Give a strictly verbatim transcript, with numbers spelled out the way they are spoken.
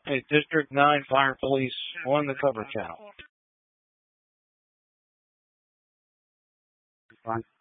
Hey, District nine Fire Police on the cover channel. Fine.